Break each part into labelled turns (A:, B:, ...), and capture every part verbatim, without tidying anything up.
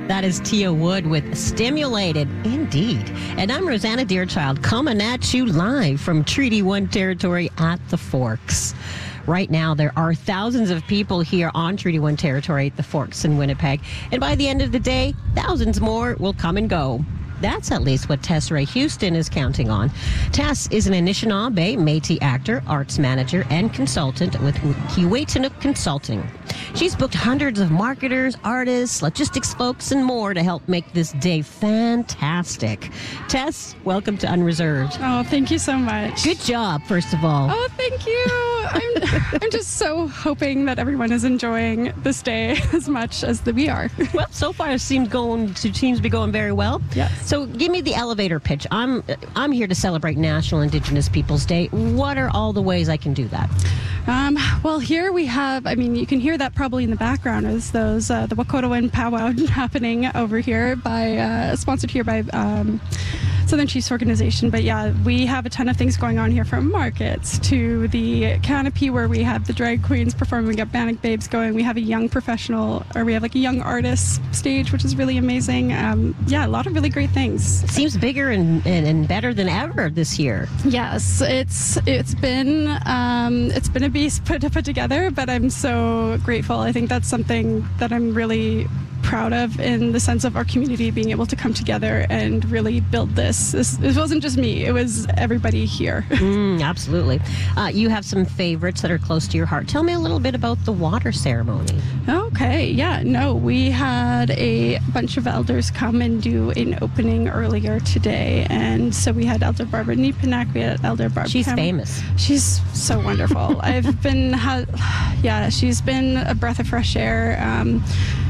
A: That is Tia Wood with Stimulated, indeed. And I'm Rosanna Deerchild, coming at you live from Treaty one territory at the Forks. Right now, there are thousands of people here on Treaty one territory at the Forks in Winnipeg. And by the end of the day, thousands more will come and go. That's at least what Tess Ray Houston is counting on. Tess is an Anishinaabe Métis actor, arts manager, and consultant with Kiiwetinoong Consulting. She's booked hundreds of marketers, artists, logistics folks, and more to help make this day fantastic. Tess, welcome to Unreserved.
B: Oh, thank you so much.
A: Good job, first of all.
B: Oh, thank you. I'm, I'm just so hoping that everyone is enjoying this day as much as the, we are.
A: Well, so far it seems going to seems to be going very well.
B: Yes.
A: So give me the elevator pitch. I'm I'm here to celebrate National Indigenous Peoples Day. What are all the ways I can do that?
B: Um, well, here we have, I mean, you can hear that probably in the background is those, uh, the Wakotowin powwow happening over here by, uh, sponsored here by um, Southern Chiefs Organization. But yeah, we have a ton of things going on here, from markets to the canopy where we have the drag queens performing. We got Bannock Babes going. We have a young professional, or we have like a young artist stage, which is really amazing. Um, yeah, a lot of really great things.
A: It seems bigger and, and, and better than ever this year.
B: Yes, it's it's been um, it's been a beast put to put together, but I'm so grateful. I think that's something that I'm really proud of, in the sense of our community being able to come together and really build this. This it wasn't just me, it was everybody here.
A: Mm, absolutely. Uh, you have some favorites that are close to your heart. Tell me a little bit about the water ceremony.
B: Okay, yeah, no, we had a bunch of elders come and do an opening earlier today, and so we had Elder Barbara Neepanak, we had Elder Barbara.
A: She's
B: Cam-
A: famous.
B: She's so wonderful. I've been, ha- yeah, she's been a breath of fresh air. Um,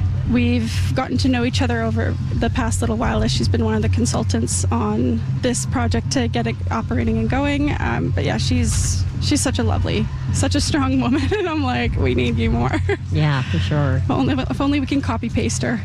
B: We've gotten to know each other over the past little while, as she's been one of the consultants on this project to get it operating and going. Um, but yeah, she's she's such a lovely, such a strong woman, and I'm like, we need you more.
A: Yeah, for sure.
B: If only, if only we can copy paste her.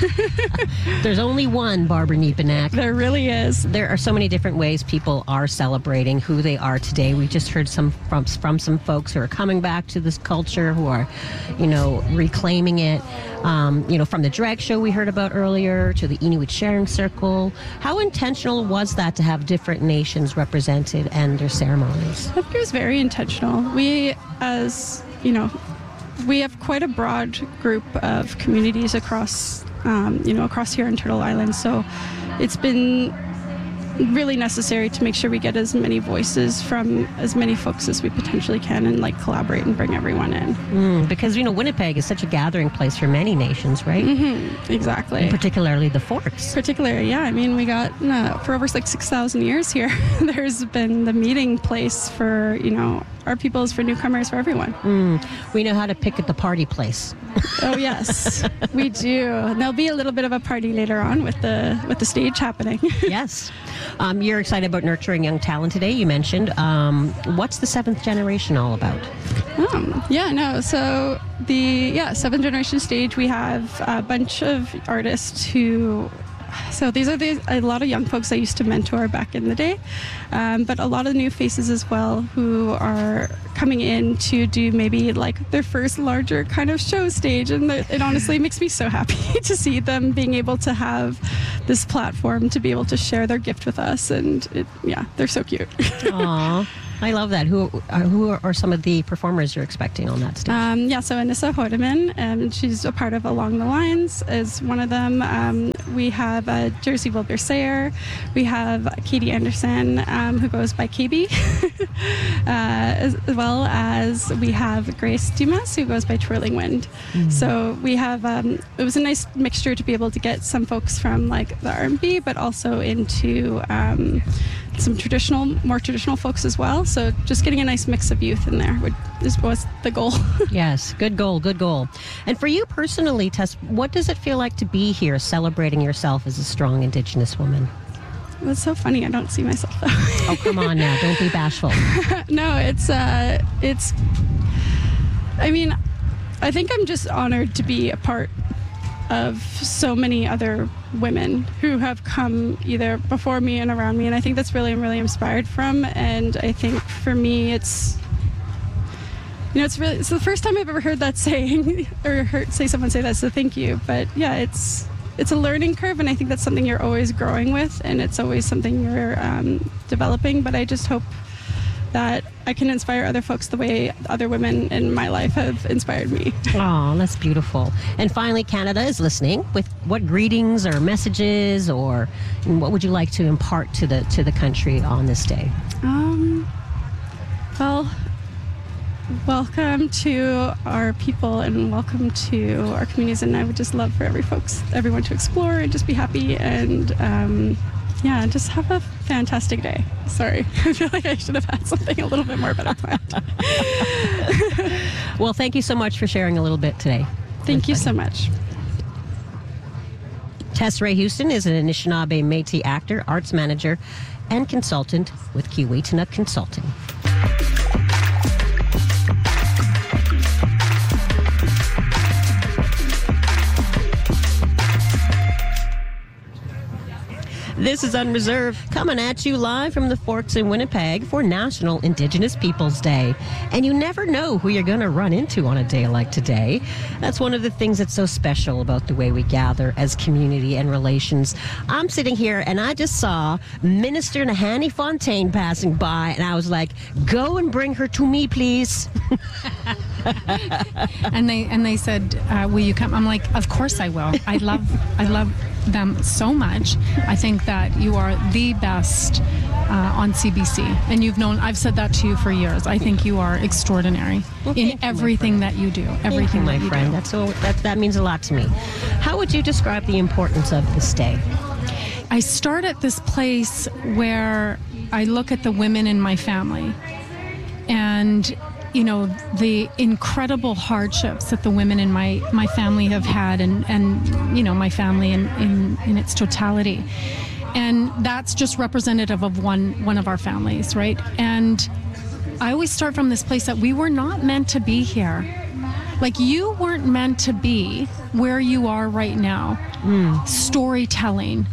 A: There's only one Barbara Neepanak.
B: There really is.
A: There are so many different ways people are celebrating who they are today. We just heard some from from some folks who are coming back to this culture, who are, you know, reclaiming it. Um, you know, from the drag show we heard about earlier to the Inuit Sharing Circle. How intentional was that to have different nations represented and their ceremonies?
B: I think it was very intentional. We, as, you know, we have quite a broad group of communities across, um, you know, across here in Turtle Island. So it's been really necessary to make sure we get as many voices from as many folks as we potentially can, and like collaborate and bring everyone in.
A: Mm, because, you know, Winnipeg is such a gathering place for many nations, right?
B: Mm-hmm, exactly.
A: And particularly the Forks.
B: Particularly, yeah. I mean, we got, uh, for over like six thousand years here, there's been the meeting place for, you know, our peoples, for newcomers, for everyone.
A: Mm, we know how to pick at the party place.
B: Oh yes, we do. And there'll be a little bit of a party later on with the with the stage happening.
A: Yes. Um, you're excited about nurturing young talent today, you mentioned. Um, what's the seventh generation all about?
B: Um, yeah, no. So the yeah seventh generation stage, we have a bunch of artists who. So these are the, a lot of young folks I used to mentor back in the day, um, but a lot of new faces as well, who are coming in to do maybe like their first larger kind of show stage, and it honestly makes me so happy to see them being able to have this platform to be able to share their gift with us, and it, yeah, they're so cute.
A: Aww. I love that. Who uh, who are some of the performers you're expecting on that stage?
B: Um, yeah, so Anissa Hodeman, and she's a part of Along the Lines, is one of them. Um, we have uh, Jersey Wilbur Sayer. We have Katie Anderson, um, who goes by K B, uh, as, as well as we have Grace Dumas, who goes by Twirling Wind. Mm. So we have, um, it was a nice mixture to be able to get some folks from like the R and B, but also into um, some traditional, more traditional folks as well. So just getting a nice mix of youth in there would, is, was the goal.
A: Yes, good goal, good goal. And for you personally, Tess, what does it feel like to be here celebrating yourself as a strong Indigenous woman?
B: It's so funny. I don't see myself that way.
A: Oh, come on now. Don't be bashful.
B: No, it's, uh, it's, I mean, I think I'm just honored to be a part of so many other women who have come either before me and around me, and I think that's really I'm really inspired from. And I think for me it's, you know, it's really, it's the first time I've ever heard that saying or heard say someone say that, so thank you. But yeah, it's it's a learning curve, and I think that's something you're always growing with, and it's always something you're um, developing. But I just hope that I can inspire other folks the way other women in my life have inspired me.
A: Oh, that's beautiful. And finally, Canada is listening. With what greetings or messages, or what would you like to impart to the to the country on this day?
B: Um, well, welcome to our people and welcome to our communities. And I would just love for every folks, everyone to explore and just be happy and um, yeah, just have a fantastic day. Sorry, I feel like I should have had something a little bit more better planned.
A: Well, thank you so much for sharing a little bit today.
B: Thank you so much.
A: Tess Ray Houston is an Anishinaabe Métis actor, arts manager, and consultant with Kiwetana Consulting. This is Unreserved, coming at you live from the Forks in Winnipeg for National Indigenous Peoples Day. And you never know who you're going to run into on a day like today. That's one of the things that's so special about the way we gather as community and relations. I'm sitting here and I just saw Minister Nahanni Fontaine passing by, and I was like, go and bring her to me, please.
C: and they and they said, uh, will you come? I'm like, of course I will. I love I love them so much. I think that you are the best uh, on C B C, and you've known, I've said that to you for years. I think you are extraordinary well, in everything you, that you do. Everything
A: thank you, my
C: that you
A: friend.
C: do.
A: That's so, that, that means a lot to me. How would you describe the importance of this day?
C: I start at this place where I look at the women in my family and, you know, the incredible hardships that the women in my, my family have had, and, and you know, my family in, in, in its totality. And that's just representative of one, one of our families, right? And I always start from this place that we were not meant to be here. Like, you weren't meant to be where you are right now. Mm. Storytelling,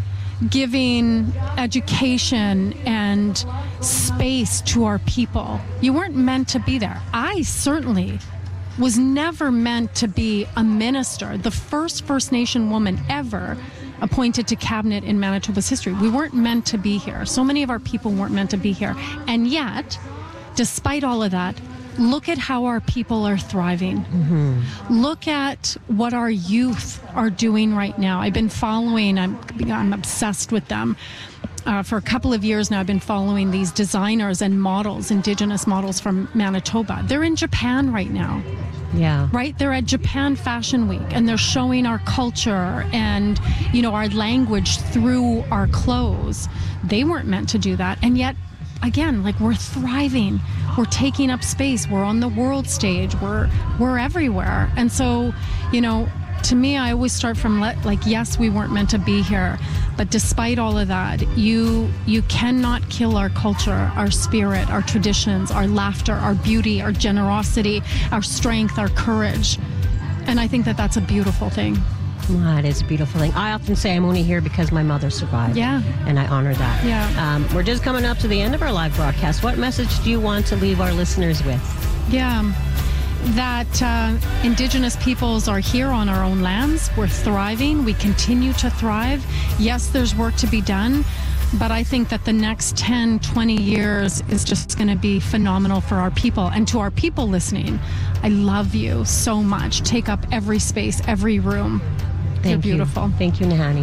C: giving education and space to our people. You weren't meant to be there. I certainly was never meant to be a minister, the first First Nation woman ever appointed to cabinet in Manitoba's history. We weren't meant to be here. So many of our people weren't meant to be here. And yet, despite all of that, look at how our people are thriving. Mm-hmm. Look at what our youth are doing right now. I've been following, I'm, I'm obsessed with them. Uh, for a couple of years now, I've been following these designers and models, Indigenous models from Manitoba. They're in Japan right now.
A: Yeah.
C: Right? They're at Japan Fashion Week, and they're showing our culture and, you know, our language through our clothes. They weren't meant to do that. And yet, again, like, we're thriving. We're taking up space. We're on the world stage. We're we're everywhere. And so, you know, to me, I always start from let, like, yes, we weren't meant to be here, but despite all of that, you you cannot kill our culture, our spirit, our traditions, our laughter, our beauty, our generosity, our strength, our courage. And I think that that's a beautiful thing.
A: Well, it is a beautiful thing. I often say I'm only here because my mother survived.
C: Yeah.
A: And I honor that.
C: Yeah.
A: Um, we're just coming up to the end of our live broadcast. What message do you want to leave our listeners with?
C: Yeah. That uh, Indigenous peoples are here on our own lands. We're thriving. We continue to thrive. Yes, there's work to be done, but I think that the next ten, twenty years is just going to be phenomenal for our people. And to our people listening, I love you so much. Take up every space, every room.
A: Thank
C: You're beautiful.
A: You. Thank you, Nahanni.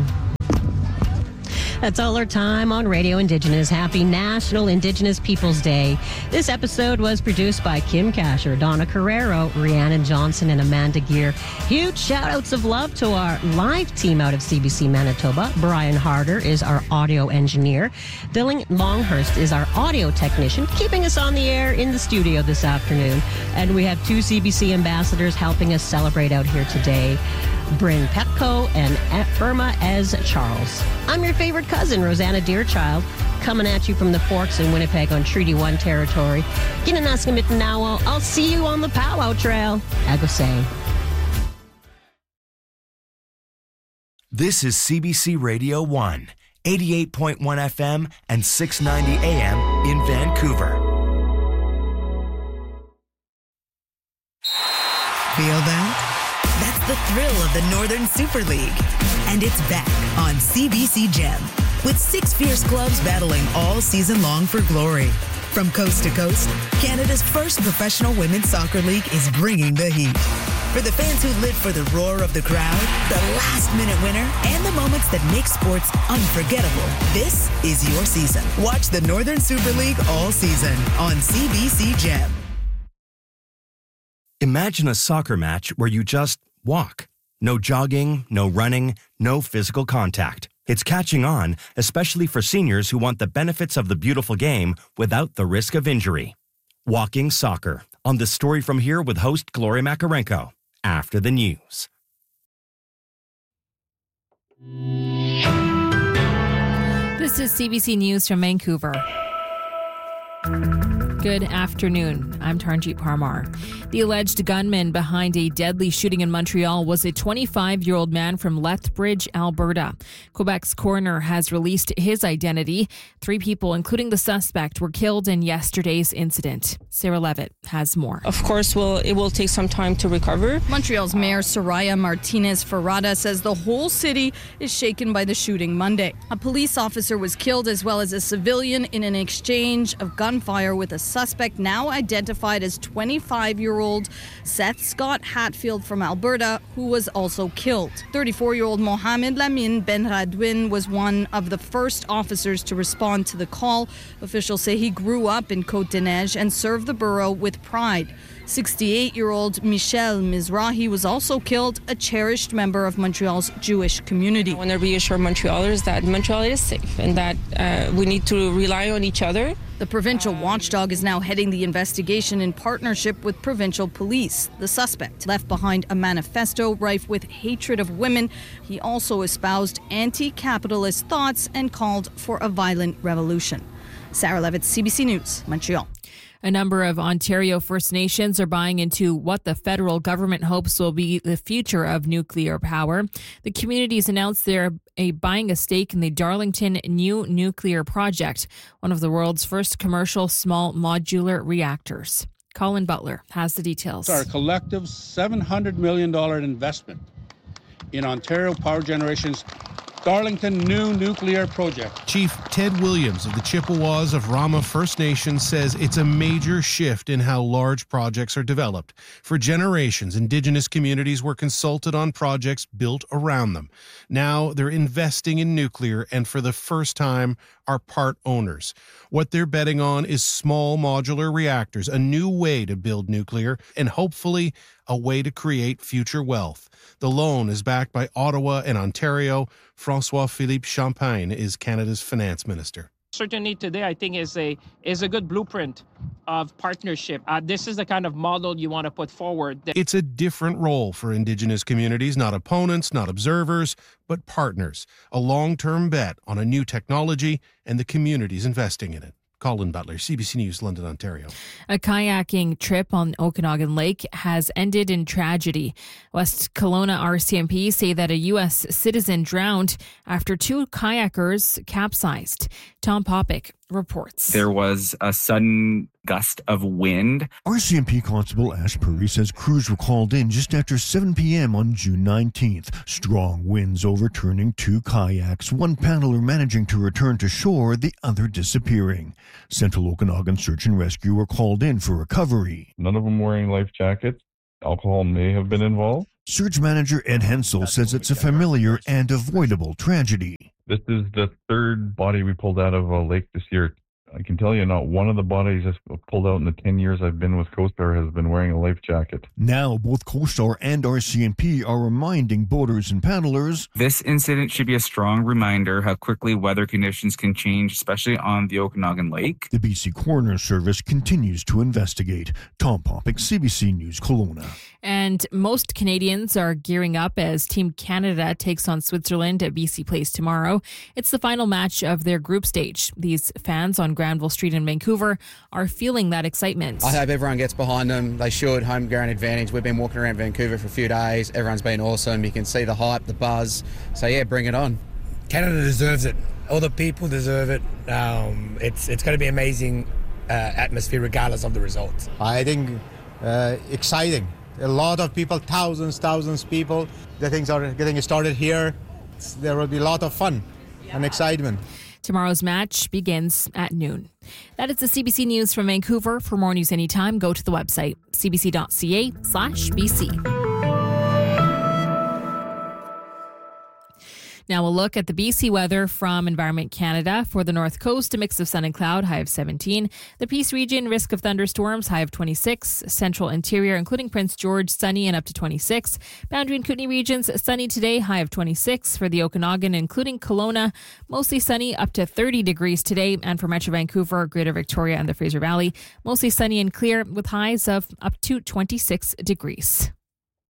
A: That's all our time on Radio Indigenous. Happy National Indigenous Peoples Day. This episode was produced by Kim Kasher, Donna Carrero, Rhiannon Johnson, and Amanda Gear. Huge shout-outs of love to our live team out of C B C Manitoba. Brian Harder is our audio engineer. Dylan Longhurst is our audio technician, keeping us on the air in the studio this afternoon. And we have two C B C ambassadors helping us celebrate out here today, Bryn Pepko and Irma Ez Charles. I'm your favorite cousin, Rosanna Deerchild, coming at you from the Forks in Winnipeg on Treaty one territory. Ginanaskamitanawal. I'll see you on the powwow trail. Agosay.
D: This is C B C Radio one, eighty-eight point one F M and six ninety A M in Vancouver.
E: Feel that? That's the thrill of the Northern Super League. And it's back on C B C Gem, with six fierce clubs battling all season long for glory. From coast to coast, Canada's first professional women's soccer league is bringing the heat. For the fans who live for the roar of the crowd, the last-minute winner, and the moments that make sports unforgettable, this is your season. Watch the Northern Super League all season on C B C Gem.
D: Imagine a soccer match where you just walk. No jogging, no running, no physical contact. It's catching on, especially for seniors who want the benefits of the beautiful game without the risk of injury. Walking Soccer, on The Story From Here with host Gloria Makarenko, after the news.
F: This is C B C News from Vancouver. Good afternoon. I'm Taranjeet Parmar. The alleged gunman behind a deadly shooting in Montreal was a twenty-five-year-old man from Lethbridge, Alberta. Quebec's coroner has released his identity. Three people, including the suspect, were killed in yesterday's incident. Sarah Levitt has more.
G: Of course, we'll, it will take some time to recover.
H: Montreal's Mayor Soraya Martinez Ferrada says the whole city is shaken by the shooting Monday. A police officer was killed as well as a civilian in an exchange of gunfire with a suspect now identified as twenty-five-year-old Seth Scott Hatfield from Alberta, who was also killed. thirty-four-year-old Mohamed Lamine Benradwin was one of the first officers to respond to the call. Officials say he grew up in Côte-des-Neiges and served the borough with pride. sixty-eight-year-old Michel Mizrahi was also killed, a cherished member of Montreal's Jewish community.
G: I want to reassure Montrealers that Montreal is safe and that uh, we need to rely on each other.
H: The provincial watchdog is now heading the investigation in partnership with provincial police. The suspect left behind a manifesto rife with hatred of women. He also espoused anti-capitalist thoughts and called for a violent revolution. Sarah Levitt, C B C News, Montreal.
F: A number of Ontario First Nations are buying into what the federal government hopes will be the future of nuclear power. The communities announced they're a buying a stake in the Darlington New Nuclear Project, one of the world's first commercial small modular reactors. Colin Butler has the details.
I: It's our collective seven hundred million dollars investment in Ontario Power Generation's Darlington New Nuclear Project.
J: Chief Ted Williams of the Chippewas of Rama First Nation says it's a major shift in how large projects are developed. For generations, Indigenous communities were consulted on projects built around them. Now they're investing in nuclear and for the first time are part owners. What they're betting on is small modular reactors, a new way to build nuclear and hopefully a way to create future wealth. The loan is backed by Ottawa and Ontario. François-Philippe Champagne is Canada's finance minister.
K: Certainly today, I think, is a is a good blueprint of partnership. Uh, this is the kind of model you want to put forward.
J: It's a different role for Indigenous communities, not opponents, not observers, but partners. A long-term bet on a new technology and the communities investing in it. Colin Butler, C B C News, London, Ontario.
F: A kayaking trip on Okanagan Lake has ended in tragedy. West Kelowna R C M P say that a U S citizen drowned after two kayakers capsized. Tom Popick reports.
L: There was a sudden gust of wind.
M: R C M P Constable Ash Puri says crews were called in just after seven p.m. on June nineteenth. Strong winds overturning two kayaks, one paddler managing to return to shore, the other disappearing. Central Okanagan Search and Rescue were called in for recovery.
N: None of them wearing life jackets. Alcohol may have been involved.
M: Surge manager Ed Hensel says it's a familiar and avoidable tragedy.
N: This is the third body we pulled out of a lake this year. I can tell you not one of the bodies I've pulled out in the ten years I've been with CoStar has been wearing a life jacket.
M: Now, both CoStar and R C M P are reminding boaters and paddlers.
L: This incident should be a strong reminder how quickly weather conditions can change, especially on the Okanagan Lake.
M: The B C Coroner Service continues to investigate. Tom Popick, C B C News, Kelowna.
F: And most Canadians are gearing up as Team Canada takes on Switzerland at B C Place tomorrow. It's the final match of their group stage. These fans on Granville Street in Vancouver are feeling that excitement.
O: I hope everyone gets behind them. They should. Home ground advantage. We've been walking around Vancouver for a few days. Everyone's been awesome. You can see the hype, the buzz. So yeah, bring it on.
P: Canada deserves it. All the people deserve it. Um, it's it's going to be amazing uh, atmosphere regardless of the results.
Q: I think uh, exciting. A lot of people, thousands, thousands of people. The things are getting started here. there will be a lot of fun and excitement.
F: Tomorrow's match begins at noon. That is the C B C News from Vancouver. For more news anytime, go to the website, cbc.ca slash BC. Now we'll look at the B C weather from Environment Canada. For the North Coast, a mix of sun and cloud, high of seventeen. The Peace region, risk of thunderstorms, high of twenty-six. Central Interior, including Prince George, sunny and up to twenty-six. Boundary and Kootenay regions, sunny today, high of twenty-six. For the Okanagan, including Kelowna, mostly sunny, up to thirty degrees today. And for Metro Vancouver, Greater Victoria and the Fraser Valley, mostly sunny and clear with highs of up to twenty-six degrees.